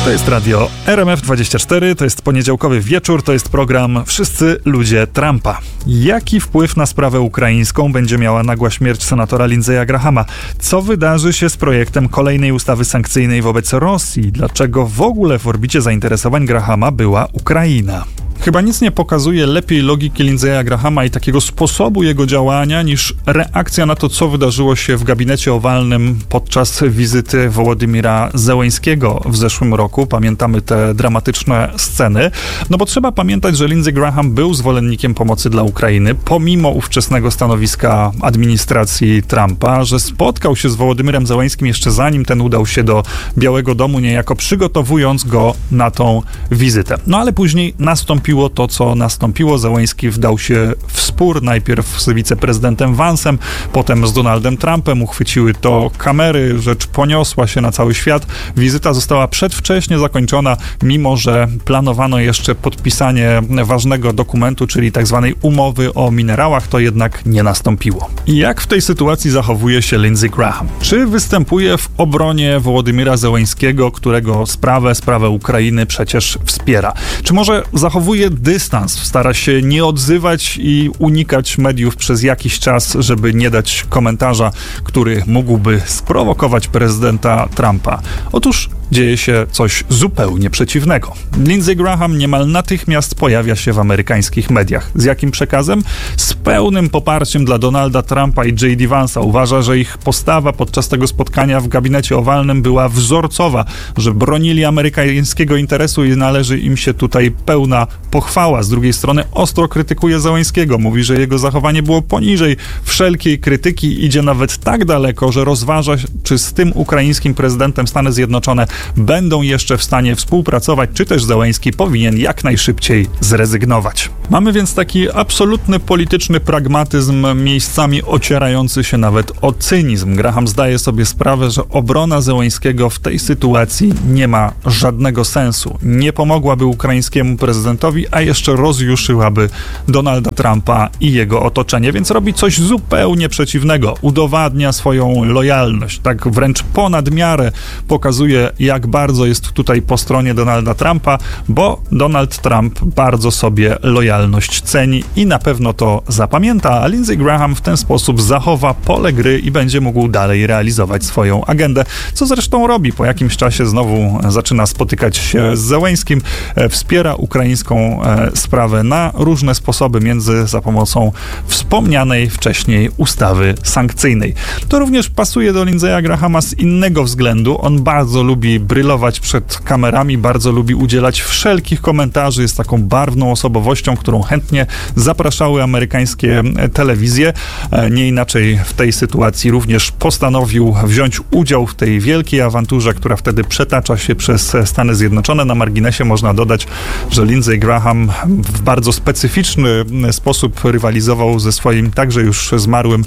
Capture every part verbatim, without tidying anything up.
To jest radio R M F dwadzieścia cztery, to jest poniedziałkowy wieczór, to jest program Wszyscy ludzie Trumpa. Jaki wpływ na sprawę ukraińską będzie miała nagła śmierć senatora Lindsey'a Grahama? Co wydarzy się z projektem kolejnej ustawy sankcyjnej wobec Rosji? Dlaczego w ogóle w orbicie zainteresowań Grahama była Ukraina? Chyba nic nie pokazuje lepiej logiki Lindsey'a Grahama i takiego sposobu jego działania niż reakcja na to, co wydarzyło się w gabinecie owalnym podczas wizyty Wołodymyra Zełeńskiego w zeszłym roku. Pamiętamy te dramatyczne sceny. No bo trzeba pamiętać, że Lindsey Graham był zwolennikiem pomocy dla Ukrainy, pomimo ówczesnego stanowiska administracji Trumpa, że spotkał się z Wołodymyrem Zełeńskim jeszcze zanim ten udał się do Białego Domu, niejako przygotowując go na tą wizytę. No ale później nastąpiło to, co nastąpiło. Zełeński wdał się w spór, najpierw z wiceprezydentem Vance'em, potem z Donaldem Trumpem, uchwyciły to kamery, rzecz poniosła się na cały świat. Wizyta została przedwcześnie zakończona, mimo że planowano jeszcze podpisanie ważnego dokumentu, czyli tak zwanej umowy o minerałach, to jednak nie nastąpiło. I jak w tej sytuacji zachowuje się Lindsey Graham? Czy występuje w obronie Wołodymyra Zełeńskiego, którego sprawę, sprawę Ukrainy przecież wspiera? Czy może zachowuje dystans, stara się nie odzywać i unikać mediów przez jakiś czas, żeby nie dać komentarza, który mógłby sprowokować prezydenta Trumpa? Otóż dzieje się coś zupełnie przeciwnego. Lindsey Graham niemal natychmiast pojawia się w amerykańskich mediach. Z jakim przekazem? Z pełnym poparciem dla Donalda Trumpa i J D Vance'a. Uważa, że ich postawa podczas tego spotkania w gabinecie owalnym była wzorcowa, że bronili amerykańskiego interesu i należy im się tutaj pełna pochwała. Z drugiej strony ostro krytykuje Zełeńskiego. Mówi, że jego zachowanie było poniżej wszelkiej krytyki. Idzie nawet tak daleko, że rozważa, czy z tym ukraińskim prezydentem Stany Zjednoczone będą jeszcze w stanie współpracować, czy też Zełeński powinien jak najszybciej zrezygnować. Mamy więc taki absolutny polityczny pragmatyzm, miejscami ocierający się nawet o cynizm. Graham zdaje sobie sprawę, że obrona Zełeńskiego w tej sytuacji nie ma żadnego sensu. Nie pomogłaby ukraińskiemu prezydentowi, a jeszcze rozjuszyłaby Donalda Trumpa i jego otoczenie, więc robi coś zupełnie przeciwnego. Udowadnia swoją lojalność, tak wręcz ponad miarę pokazuje, jak bardzo jest tutaj po stronie Donalda Trumpa, bo Donald Trump bardzo sobie lojalność ceni i na pewno to zapamięta, a Lindsey Graham w ten sposób zachowa pole gry i będzie mógł dalej realizować swoją agendę, co zresztą robi. Po jakimś czasie znowu zaczyna spotykać się z Zełeńskim, wspiera ukraińską sprawę na różne sposoby, między za pomocą wspomnianej wcześniej ustawy sankcyjnej. To również pasuje do Lindsey'a Grahama z innego względu. On bardzo lubi brylować przed kamerami, bardzo lubi udzielać wszelkich komentarzy, jest taką barwną osobowością, którą chętnie zapraszały amerykańskie telewizje. Nie inaczej w tej sytuacji również postanowił wziąć udział w tej wielkiej awanturze, która wtedy przetacza się przez Stany Zjednoczone. Na marginesie można dodać, że Lindsey Graham w bardzo specyficzny sposób rywalizował ze swoim także już zmarłym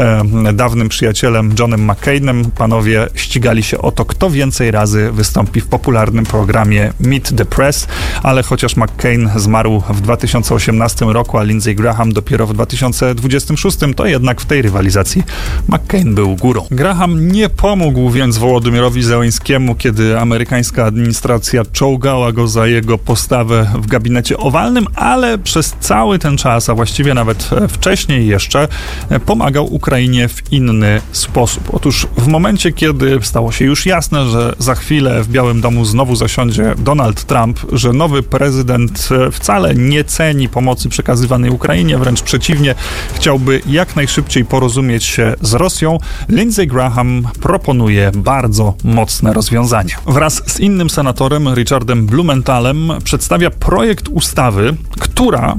e, dawnym przyjacielem Johnem McCainem. Panowie ścigali się o to, kto więcej razy wystąpi w popularnym programie Meet the Press, ale chociaż McCain zmarł w dwa tysiące osiemnastym roku, a Lindsey Graham dopiero w dwa tysiące dwudziestym szóstym, to jednak w tej rywalizacji McCain był górą. Graham nie pomógł więc Wołodymyrowi Zełeńskiemu, kiedy amerykańska administracja czołgała go za jego postawę w gabinecie owalnym, ale przez cały ten czas, a właściwie nawet wcześniej jeszcze, pomagał Ukrainie w inny sposób. Otóż w momencie, kiedy stało się już jasne, że za chwilę w Białym Domu znowu zasiądzie Donald Trump, że nowy prezydent wcale nie ceni pomocy przekazywanej Ukrainie, wręcz przeciwnie, chciałby jak najszybciej porozumieć się z Rosją, Lindsey Graham proponuje bardzo mocne rozwiązanie. Wraz z innym senatorem, Richardem Blumenthalem, przedstawia projekt ustawy, która,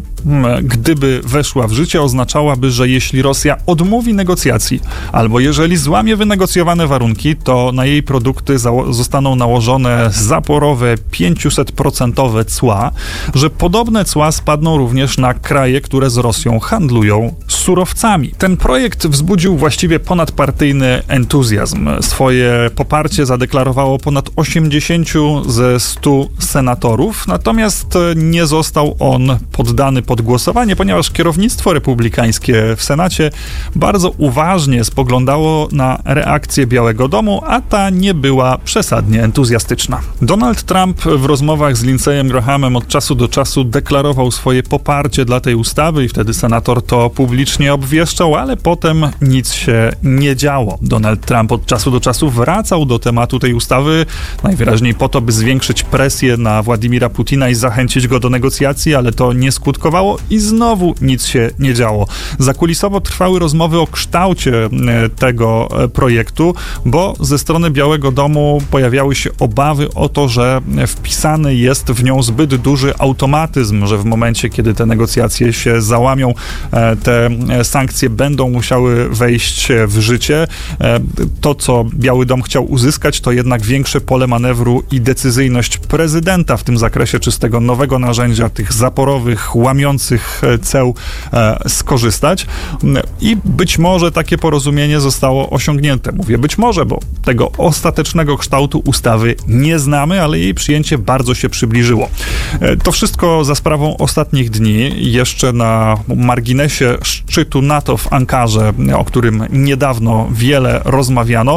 gdyby weszła w życie, oznaczałaby, że jeśli Rosja odmówi negocjacji, albo jeżeli złamie wynegocjowane warunki, to na jej produkty zało- zostaną nałożone zaporowe pięćset procent cła, że podobne cła spadną również na kraje, które z Rosją handlują surowcami. Ten projekt wzbudził właściwie ponadpartyjny entuzjazm. Swoje poparcie zadeklarowało ponad osiemdziesięciu ze stu senatorów, natomiast nie został on poddany pod głosowanie, ponieważ kierownictwo republikańskie w Senacie bardzo uważnie spoglądało na reakcję Białego Domu, a ta nie była przesadnie entuzjastyczna. Donald Trump w rozmowach z Lindseyem Grahamem od czasu do czasu deklarował swoje poparcie dla tej ustawy i wtedy senator to publicznie obwieszczał, ale potem nic się nie działo. Donald Trump od czasu do czasu wracał do tematu tej ustawy, najwyraźniej po to, by zwiększyć presję na Władimira Putina i zachęcić go do negocjacji, ale to nie skutkowało i znowu nic się nie działo. Zakulisowo trwały rozmowy o kształcie tego projektu, bo ze strony Białego Domu pojawiały się obawy o to, że wpisany jest w nią zbyt duży automatyzm, że w momencie, kiedy te negocjacje się załamią, te sankcje będą musiały wejść w życie. To, co Biały Dom chciał uzyskać, to jednak większe pole manewru i decyzyjność prezydenta w tym zakresie, czy z tego nowego narzędzia, tych zaporowych, łamiących ceł skorzystać. I być może takie porozumienie zostało osiągnięte. Mówię być może, bo tego ostatecznego kształtu ustawy nie znamy, ale jej przyjęcie bardzo się przybliżyło. To wszystko za sprawą ostatnich dni. Jeszcze na marginesie szczytu NATO w Ankarze, o którym niedawno wiele rozmawiano,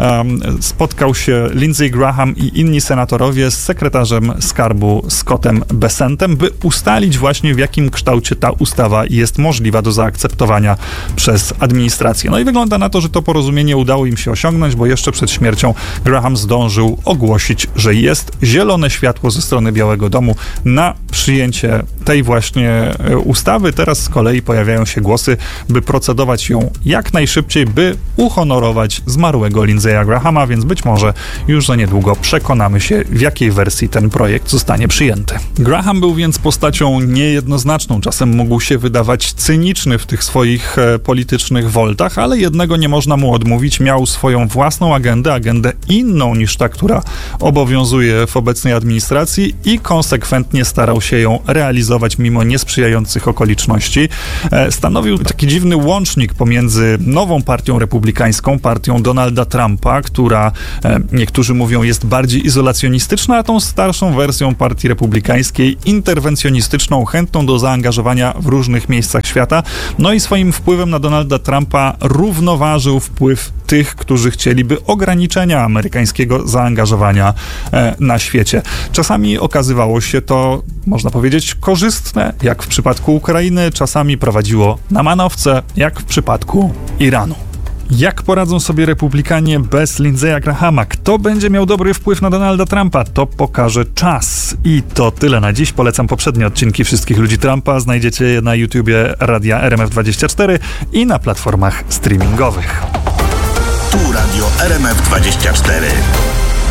spotkał się Lindsey Graham i inni senatorowie z sekretarzem skarbu Scottem Bessentem, by ustalić właśnie, w jakim kształcie ta ustawa jest możliwa do zaakceptowania przez administrację. No i wygląda na to, że to porozumienie udało im się osiągnąć, bo jeszcze przed śmiercią Graham zdążył ogłosić, że jest zielone światło ze strony Białego Domu na przyjęcie tej właśnie ustawy. Teraz z kolei pojawiają się głosy, by procedować ją jak najszybciej, by uhonorować zmarłego Lindsaya Grahama, więc być może już za niedługo przekonamy się, w jakiej wersji ten projekt zostanie przyjęty. Graham był więc postacią niejednoznaczną, czasem mógł się wydawać cyniczny w tych swoich e, politycznych woltach, ale jednego nie można mu odmówić, miał swoją własną agendę, agendę inną niż ta, która obowiązuje w obecnej administracji i konsekwentnie starał się ją realizować mimo niesprzyjających okoliczności. E, stanowił taki dziwny łącznik pomiędzy nową partią republikańską, partią Donalda Trumpa, która e, niektórzy mówią jest bardziej izolacjonistyczna, a tą starszą wersją partii republikańskiej, interwencjonistyczną, chętną do zaangażowania w różnych miejscach świata. No i swoim wpływem na Donalda Trumpa równoważył wpływ tych, którzy chcieliby ograniczenia amerykańskiego zaangażowania e, na świecie. Czasami okazywało się to, można powiedzieć, korzystne, jak w przypadku Ukrainy, czasami prowadziło na manowce, jak w przypadku Iranu. Jak poradzą sobie republikanie bez Lindsaya Grahama? Kto będzie miał dobry wpływ na Donalda Trumpa? To pokaże czas. I to tyle na dziś. Polecam poprzednie odcinki Wszystkich Ludzi Trumpa. Znajdziecie je na YouTubie Radia R M F dwadzieścia cztery i na platformach streamingowych. Tu Radio R M F dwadzieścia cztery.